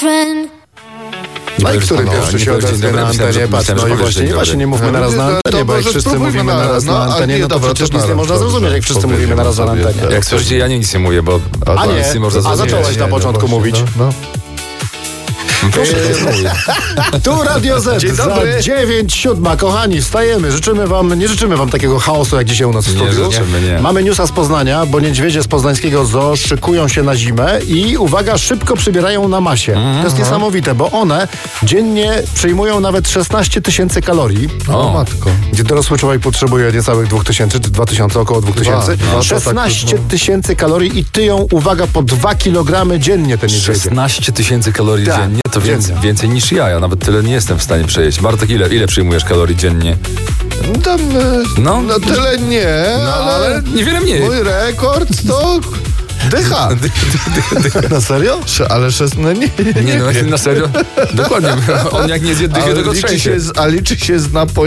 friend. No i który pierwszy się odezwie na antenie? Patrz, no i właśnie nie mówmy naraz na antenie, bo jak wszyscy mówimy naraz na antenie, no to przecież nic nie można zrozumieć, jak wszyscy mówimy naraz na antenie. Jak słyszycie, ja nic nie mówię, bo nic nie można zrozumieć. Zacząłeś na początku mówić. Proszę, Tu Radio Z, Dzień dobry. za 9:07. Kochani, wstajemy. Nie życzymy wam takiego chaosu, jak dzisiaj u nas w studiu. Nie. Mamy newsa z Poznania, bo niedźwiedzie z poznańskiego zoo szykują się na zimę i uwaga, szybko przybierają na masie. To jest niesamowite, bo one dziennie przyjmują nawet 16 000 kalorii. O matko. Gdzie dorosły człowiek potrzebuje niecałych 2000 czy 2000, około 2000. 16 000 kalorii i tyją, uwaga, po 2 kg dziennie te niedźwiedzie. 16 000 kalorii dziennie? To więcej niż ja nawet tyle nie jestem w stanie przejeść. Bartek, ile przyjmujesz kalorii dziennie? Tam, no tyle nie, ale niewiele mniej. Mój rekord to dycha. Na serio? Ale nie, na serio? Dokładnie. On jak nie zje dychy, to go trzęsie. A liczy się z napojów.